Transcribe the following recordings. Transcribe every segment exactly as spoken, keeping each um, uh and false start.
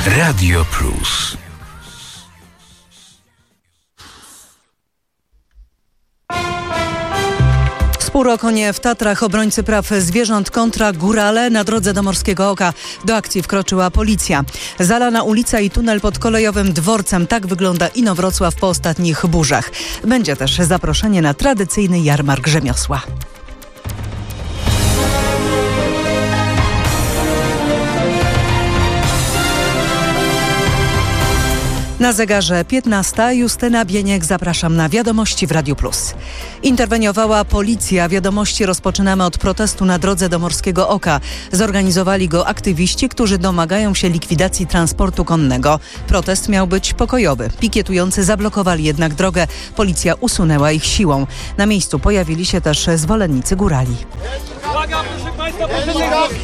Radio Plus. Spór o konie w Tatrach, obrońcy praw zwierząt kontra górale na drodze do Morskiego Oka. Do akcji wkroczyła policja. Zalana ulica i tunel pod kolejowym dworcem. Tak wygląda Inowrocław po ostatnich burzach. Będzie też zaproszenie na tradycyjny jarmark rzemiosła. Na zegarze piętnasta. Justyna Bieniek, zapraszam na Wiadomości w Radiu Plus. Interweniowała policja. Wiadomości rozpoczynamy od protestu na drodze do Morskiego Oka. Zorganizowali go aktywiści, którzy domagają się likwidacji transportu konnego. Protest miał być pokojowy. Pikietujący zablokowali jednak drogę. Policja usunęła ich siłą. Na miejscu pojawili się też zwolennicy górali. Uwaga, proszę Państwa, proszę nie robić!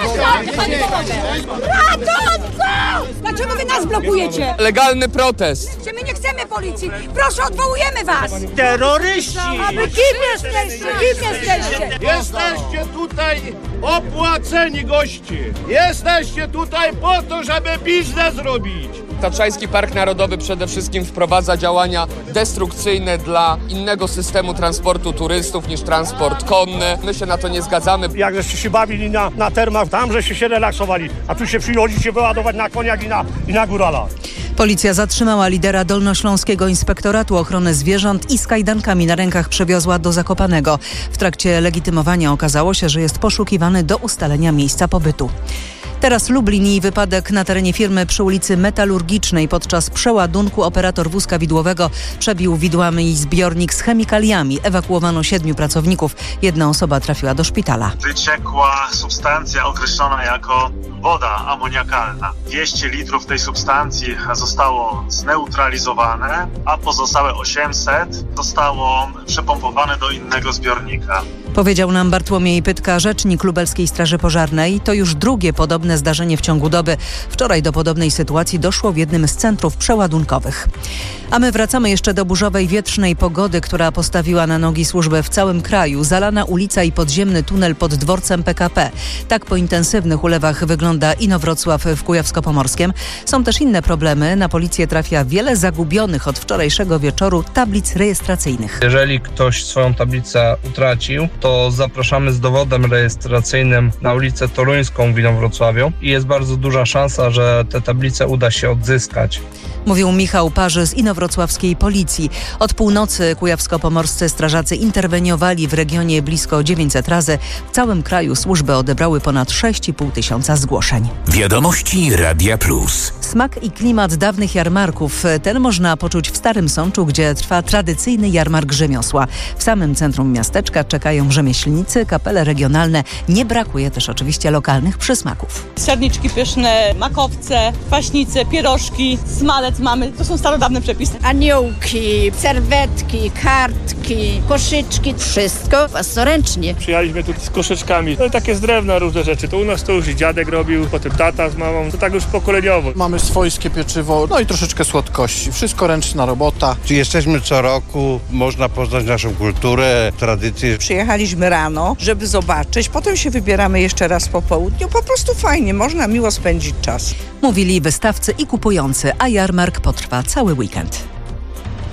Ratunku! Dlaczego wy nas blokujecie? Legalny protest. Czy my nie chcemy policji? Proszę, odwołujemy was! Terroryści! A wy kim jesteście? Kim jesteście? Jesteście tutaj opłaceni goście. Jesteście tutaj po to, żeby biznes robić. Tatrzański Park Narodowy przede wszystkim wprowadza działania destrukcyjne dla innego systemu transportu turystów niż transport konny. My się na to nie zgadzamy. Jak żeście się bawili na, na termach, tam żeście się relaksowali, a tu się przychodzicie wyładować na koniach i na, i na górala. Policja zatrzymała lidera Dolnośląskiego Inspektoratu Ochrony Zwierząt i z kajdankami na rękach przewiozła do Zakopanego. W trakcie legitymowania okazało się, że jest poszukiwany do ustalenia miejsca pobytu. Teraz Lublin i wypadek na terenie firmy przy ulicy Metalurgicznej. Podczas przeładunku operator wózka widłowego przebił widłami zbiornik z chemikaliami. Ewakuowano siedmiu pracowników. Jedna osoba trafiła do szpitala. Wyciekła substancja określona jako woda amoniakalna. dwieście litrów tej substancji zostało zneutralizowane, a pozostałe osiemset zostało przepompowane do innego zbiornika. Powiedział nam Bartłomiej Pytka, rzecznik Lubelskiej Straży Pożarnej. To już drugie podobne zdarzenie w ciągu doby. Wczoraj do podobnej sytuacji doszło w jednym z centrów przeładunkowych. A my wracamy jeszcze do burzowej, wietrznej pogody, która postawiła na nogi służbę w całym kraju. Zalana ulica i podziemny tunel pod dworcem P K P. Tak po intensywnych ulewach wygląda Inowrocław w Kujawsko-Pomorskiem. Są też inne problemy. Na policję trafia wiele zagubionych od wczorajszego wieczoru tablic rejestracyjnych. Jeżeli ktoś swoją tablicę utracił, to zapraszamy z dowodem rejestracyjnym na ulicę Toruńską w Inowrocławiu i jest bardzo duża szansa, że te tablice uda się odzyskać. Mówił Michał Parzy z inowrocławskiej policji. Od północy kujawsko-pomorscy strażacy interweniowali w regionie blisko dziewięćset razy. W całym kraju służby odebrały ponad sześć i pół tysiąca zgłoszeń. Wiadomości Radia Plus. Smak i klimat dawnych jarmarków. Ten można poczuć w Starym Sączu, gdzie trwa tradycyjny jarmark rzemiosła. W samym centrum miasteczka czekają rzemieślnicy, kapele regionalne. Nie brakuje też oczywiście lokalnych przysmaków. Serniczki pyszne, makowce, kwaśnice, pierożki, smalec mamy. To są starodawne przepisy. Aniołki, serwetki, kartki, koszyczki. Wszystko własnoręcznie. Przyjechaliśmy tu z koszyczkami. No takie z drewna różne rzeczy. To u nas to już i dziadek robił, potem tata z mamą. To tak już pokoleniowo. Mamy swojskie pieczywo, no i troszeczkę słodkości. Wszystko ręczna robota. Jesteśmy co roku, można poznać naszą kulturę, tradycję. Przyjechaliśmy rano, żeby zobaczyć, potem się wybieramy jeszcze raz po południu. Po prostu fajnie, można miło spędzić czas. Mówili wystawcy i kupujący, a jarmark potrwa cały weekend.